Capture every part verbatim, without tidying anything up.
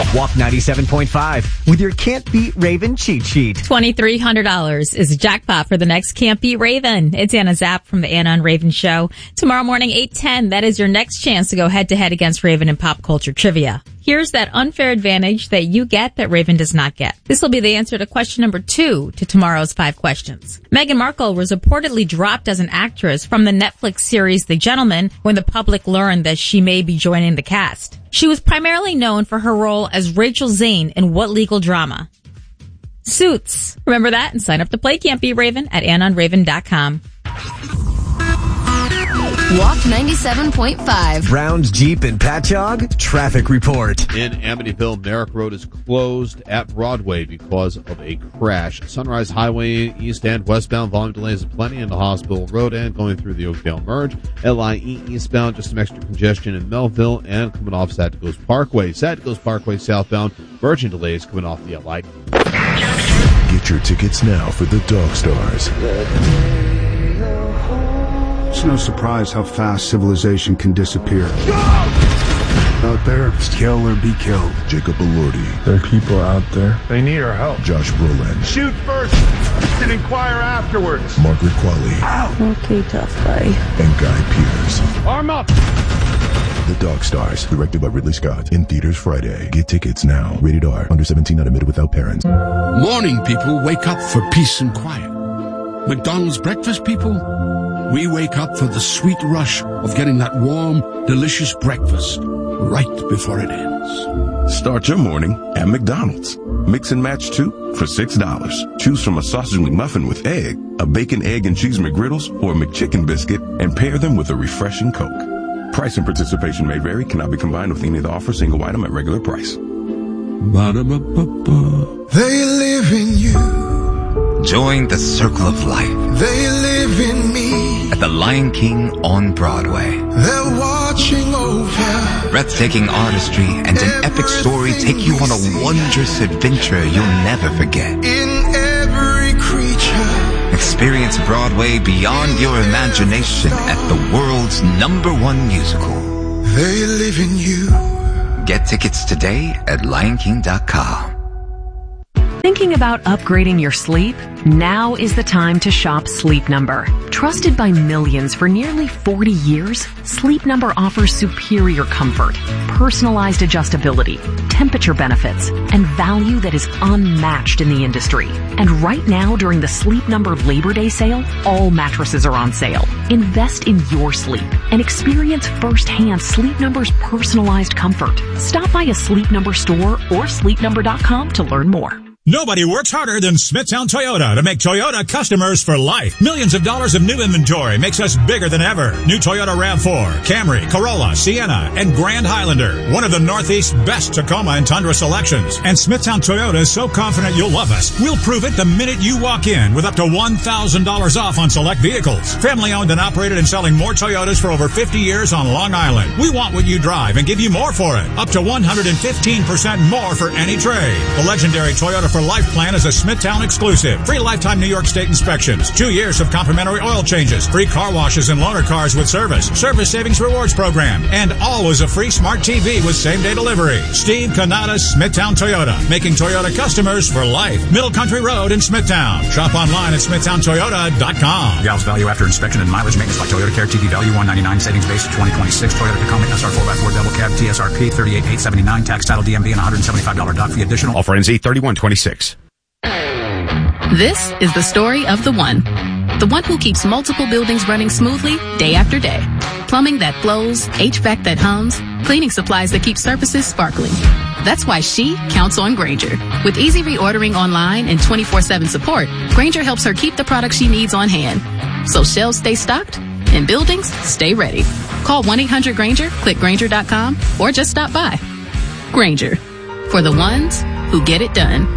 Walk ninety-seven point five with your Can't Beat Raven cheat sheet. twenty-three hundred dollars is a jackpot for the next Can't Beat Raven. It's Anna Zapp from the Anna and Raven Show. Tomorrow morning, eight ten, that is your next chance to go head-to-head against Raven in pop culture trivia. Here's that unfair advantage that you get that Raven does not get. This will be the answer to question number two to tomorrow's five questions. Meghan Markle was reportedly dropped as an actress from the Netflix series The Gentleman when the public learned that she may be joining the cast. She was primarily known for her role as Rachel Zane in what legal drama? Suits. Remember that and sign up to play Can't Beat Raven at anna on raven dot com. Walk ninety-seven point five. Browns Jeep and Patchogue traffic report. In Amityville, Merrick Road is closed at Broadway because of a crash. Sunrise Highway east and westbound volume delays plenty in the Hospital Road and going through the Oakdale Merge. L I E eastbound, just some extra congestion in Melville and coming off Santikos Parkway. Santikos Parkway southbound, merging delays coming off the L I. Get your tickets now for the Dog Stars. It's no surprise how fast civilization can disappear. Out there, it's kill or be killed. Jacob Elordi. There are people out there. They need our help. Josh Brolin. Shoot first and inquire afterwards. Margaret Qualley. Okay, tough guy. And Guy Pearce. Arm up! The Dog Stars, directed by Ridley Scott. In theaters Friday. Get tickets now. Rated R. Under seventeen, not admitted without parents. Morning people wake up for peace and quiet. McDonald's breakfast people, we wake up for the sweet rush of getting that warm, delicious breakfast right before it ends. Start your morning at McDonald's. Mix and match two for six dollars. Choose from a sausage McMuffin with egg, a bacon, egg, and cheese McGriddles, or a McChicken biscuit, and pair them with a refreshing Coke. Price and participation may vary, cannot be combined with any of the offer, single item at regular price. Ba-da-ba-ba-ba. They live in you. Join the circle of life. They live in me. At the Lion King on Broadway. They're watching over. Breathtaking artistry and an epic story take you on a wondrous adventure you'll never forget. In every creature. Experience Broadway beyond your imagination at the world's number one musical. They live in you. Get tickets today at lion king dot com. Thinking about upgrading your sleep? Now is the time to shop Sleep Number. Trusted by millions for nearly forty years, Sleep Number offers superior comfort, personalized adjustability, temperature benefits, and value that is unmatched in the industry. And right now, during the Sleep Number Labor Day sale, all mattresses are on sale. Invest in your sleep and experience firsthand Sleep Number's personalized comfort. Stop by a Sleep Number store or sleep number dot com to learn more. Nobody works harder than Smithtown Toyota to make Toyota customers for life. Millions of dollars of new inventory makes us bigger than ever. New Toyota RAV four, Camry, Corolla, Sienna, and Grand Highlander. One of the Northeast's best Tacoma and Tundra selections. And Smithtown Toyota is so confident you'll love us. We'll prove it the minute you walk in with up to one thousand dollars off on select vehicles. Family owned and operated and selling more Toyotas for over fifty years on Long Island. We want what you drive and give you more for it. Up to one hundred fifteen percent more for any trade. The legendary Toyota for Life plan is a Smithtown exclusive. Free lifetime New York State inspections. Two years of complimentary oil changes. Free car washes and loaner cars with service. Service savings rewards program. And always a free smart T V with same day delivery. Steve Canada, Smithtown Toyota. Making Toyota customers for life. Middle Country Road in Smithtown. Shop online at smithtown toyota dot com. Gals value after inspection and mileage maintenance by Toyota Care. T V value one ninety-nine. Savings base twenty twenty-six. Toyota Tacoma S R four by four double cab. T S R P thirty-eight eight seventy-nine. Tax title D M V and one hundred seventy-five dollars doc fee additional. Offer ends eight thirty-one twenty-six. This is the story of the one. The one who keeps multiple buildings running smoothly day after day. Plumbing that flows, H V A C that hums, cleaning supplies that keep surfaces sparkling. That's why she counts on Grainger. With easy reordering online and twenty-four seven support, Grainger helps her keep the products she needs on hand. So shelves stay stocked and buildings stay ready. Call one eight hundred Grainger, click Grainger dot com, or just stop by. Grainger. For the ones who get it done.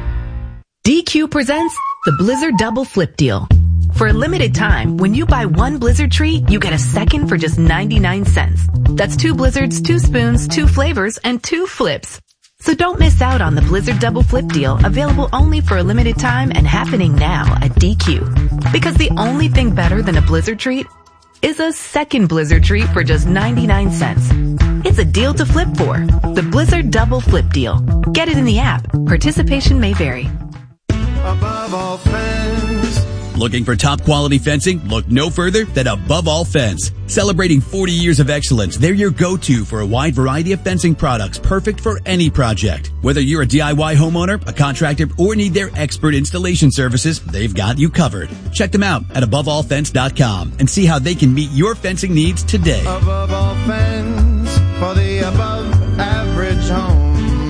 D Q presents the Blizzard Double Flip Deal. For a limited time, when you buy one Blizzard treat, you get a second for just ninety-nine cents. That's two Blizzards, two spoons, two flavors, and two flips. So don't miss out on the Blizzard Double Flip Deal, available only for a limited time and happening now at D Q. Because the only thing better than a Blizzard treat is a second Blizzard treat for just ninety-nine cents. It's a deal to flip for. The Blizzard Double Flip Deal. Get it in the app. Participation may vary. Above all fence. Looking for top quality fencing? Look no further than Above All Fence. Celebrating forty years of excellence, they're your go-to for a wide variety of fencing products perfect for any project. Whether you're a D I Y homeowner, a contractor, or need their expert installation services, they've got you covered. Check them out at above all fence dot com and see how they can meet your fencing needs today. Above all fence for the above average home.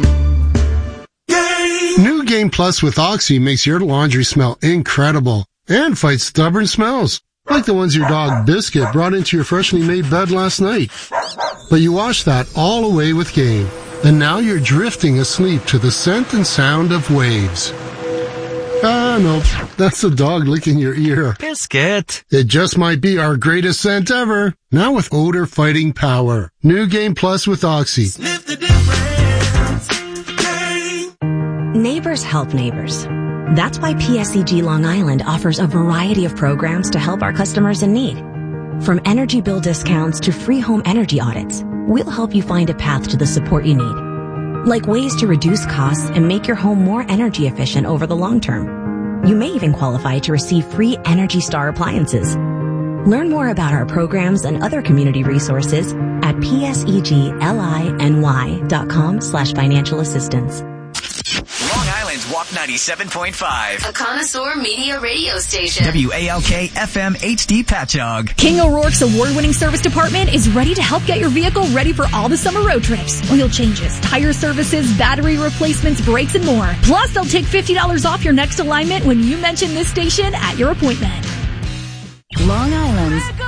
New Game Plus with Oxy makes your laundry smell incredible and fights stubborn smells, like the ones your dog Biscuit brought into your freshly made bed last night. But you wash that all away with Game, and now you're drifting asleep to the scent and sound of waves. Ah, no, that's the dog licking your ear. Biscuit. It just might be our greatest scent ever, now with odor fighting power. New Game Plus with Oxy. Sniff the difference. Game. Neighbors help neighbors. That's why P S E G Long Island offers a variety of programs to help our customers in need. From energy bill discounts to free home energy audits, we'll help you find a path to the support you need. Like ways to reduce costs and make your home more energy efficient over the long term. You may even qualify to receive free Energy Star appliances. Learn more about our programs and other community resources at P S E G L I N Y dot com slash financial assistance. Long Island's Walk ninety-seven point five. A connoisseur media radio station. W A L K F M H D Patchogue. King O'Rourke's award-winning service department is ready to help get your vehicle ready for all the summer road trips. Oil changes, tire services, battery replacements, brakes, and more. Plus, they'll take fifty dollars off your next alignment when you mention this station at your appointment. Long Island's